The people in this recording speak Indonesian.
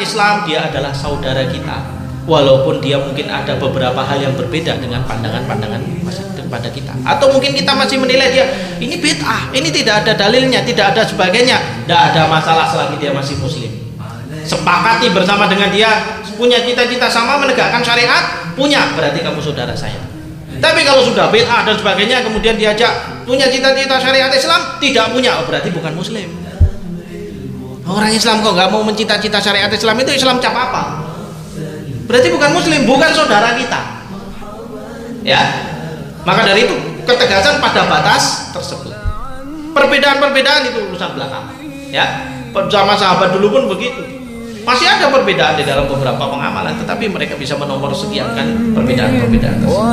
Islam dia adalah saudara kita, walaupun dia mungkin ada beberapa hal yang berbeda dengan pandangan-pandangan pada kita, atau mungkin kita masih menilai dia ini bid'ah, ini tidak ada dalilnya, tidak ada sebagainya. Tidak ada masalah selagi dia masih muslim. Sepakati bersama dengan dia, punya cita-cita sama menegakkan syariat, punya, berarti kamu saudara saya. Tapi kalau sudah bid'ah dan sebagainya, kemudian diajak punya cita-cita syariat Islam, tidak punya, berarti bukan muslim. Orang Islam kok nggak mau mencita-cita syariat Islam, itu Islam cap apa? Berarti bukan muslim, bukan saudara kita. Ya, maka dari itu ketegasan pada batas tersebut. Perbedaan-perbedaan itu urusan belakang. Ya, sama sahabat dulu pun begitu. Masih ada perbedaan di dalam beberapa pengamalan, tetapi mereka bisa menomorsekiankan perbedaan-perbedaan tersebut.